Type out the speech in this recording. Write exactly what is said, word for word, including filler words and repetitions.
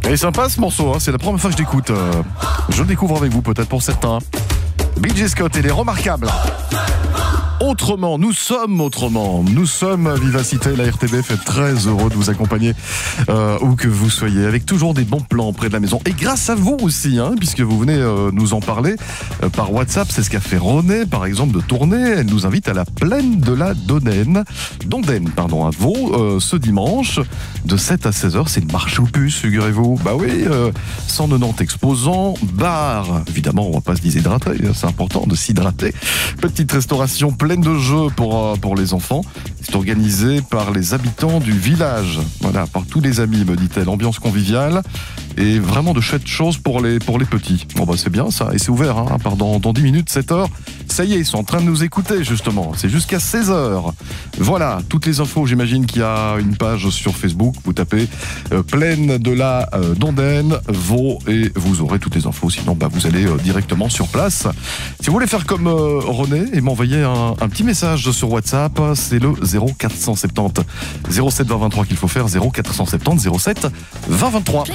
Il est sympa ce morceau, hein, c'est la première fois que je l'écoute. Euh, je le découvre avec vous peut-être pour certains. B J Scott et les Remarquables. Autrement, nous sommes autrement. Nous sommes Vivacité, la R T B F est très heureux de vous accompagner euh, où que vous soyez, avec toujours des bons plans près de la maison. Et grâce à vous aussi, hein, puisque vous venez euh, nous en parler euh, par WhatsApp. C'est ce qu'a fait René, par exemple, de tourner. Elle nous invite à la plaine de la Dondaine, Dondaine, pardon, à Vaud, euh, ce dimanche, de sept à seize heures. C'est une marche aux puces, figurez-vous. Bah oui, euh, cent quatre-vingt-dix exposants, bar. Évidemment, on va pas se déshydrater, c'est important de s'hydrater. Petite restauration pleine de jeux pour, euh, pour les enfants. C'est organisé par les habitants du village. Voilà, par tous les amis, me dit-elle. Ambiance conviviale et vraiment de chouettes choses pour les, pour les petits. Bon bah c'est bien ça, et c'est ouvert, hein, dans, dans dix minutes, sept heures. Ça y est, ils sont en train de nous écouter justement. C'est jusqu'à seize heures. Voilà, toutes les infos, j'imagine qu'il y a une page sur Facebook. Vous tapez euh, Plaine de la euh, Dondaine, Vaud, et vous aurez toutes les infos. Sinon, bah, vous allez euh, directement sur place. Si vous voulez faire comme euh, René et m'envoyer un, un petit message sur WhatsApp, c'est le zéro quatre cent soixante-dix zéro sept vingt vingt-trois qu'il faut faire, zéro quatre cent soixante-dix zéro sept vingt vingt-trois.